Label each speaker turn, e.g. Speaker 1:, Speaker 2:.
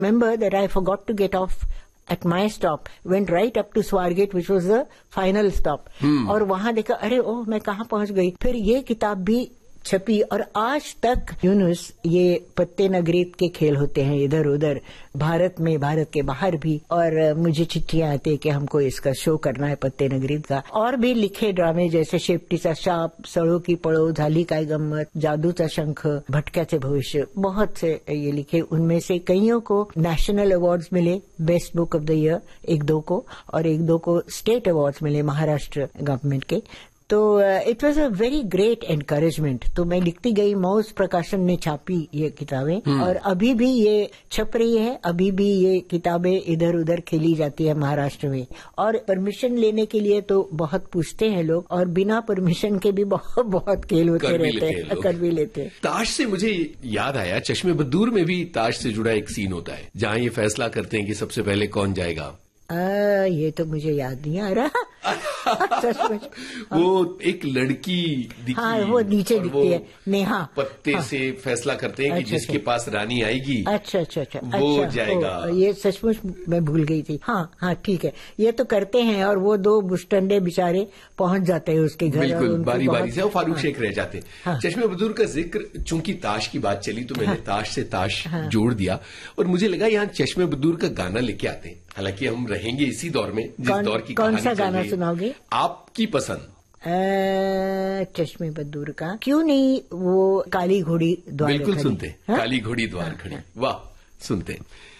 Speaker 1: remember that I forgot to get off at my stop, went right up to Swargate, which was the final stop. और वहां देखा, अरे ओह मैं कहाँ पहुंच गई। फिर ये किताब भी छपी और आज तक यूनुस ये पत्ते नगरीत के खेल होते हैं इधर उधर भारत में, भारत के बाहर भी। और मुझे चिट्ठियां आती है कि हमको इसका शो करना है पत्ते नगरीत का। और भी लिखे ड्रामे जैसे शेपटीचा शाप, सळो की पळो, झाली काय गम्मत, जादूचा शंख, भटक्याचे भविष्य, बहुत से ये लिखे। उनमें से कईयों को नेशनल अवार्ड्स मिले, best book of the year एक दो को, और एक दो को स्टेट अवार्ड्स मिले महाराष्ट्र गवर्नमेंट के। तो it was a very great encouragement. तो मैं लिखती गई, मौज प्रकाशन ने छापी ये किताबें और अभी भी ये छप रही है। अभी भी ये किताबें इधर उधर खेली जाती है महाराष्ट्र में। और परमिशन लेने के लिए तो बहुत पूछते हैं लोग, और बिना परमिशन के भी बहुत बहुत खेल होते रहते हैं, कर भी लेते हैं।
Speaker 2: ताश से मुझे याद आया, चश्मे बद्दूर में भी ताश से जुड़ा एक सीन होता है जहां ये फैसला करते हैं कि सबसे पहले कौन जाएगा।
Speaker 1: ये तो मुझे याद नहीं आ रहा।
Speaker 2: वो एक लड़की दिखी,
Speaker 1: हाँ, वो नीचे दिखती है, नेहा,
Speaker 2: पत्ते से फैसला करते हैं कि जिसके पास रानी आएगी
Speaker 1: अच्छा
Speaker 2: वो जाएगा।
Speaker 1: ये सचमुच मैं भूल गई थी। हाँ ठीक है, ये तो करते हैं। और वो दो मुस्टंडे बेचारे पहुंच जाते हैं उसके घर,
Speaker 2: बिल्कुल बारी बारी से, वो फारूक शेख रह जाते हैं। चश्मे बद्दूर का जिक्र, चूंकि ताश की बात चली तो मैंने ताश से ताश जोड़ दिया, और मुझे लगा यहाँ चश्मे बद्दूर का गाना लेके आते हैं। हालांकि हम रहेंगे इसी दौर में जिस दौर की
Speaker 1: कौन सा गाना सुनाओगे?
Speaker 2: आपकी पसंद।
Speaker 1: चश्मे बद्दूर का क्यों नहीं, वो काली घोड़ी द्वार
Speaker 2: बिल्कुल
Speaker 1: खड़ी।
Speaker 2: सुनते, काली घोड़ी द्वार खड़ी, वाह, सुनते।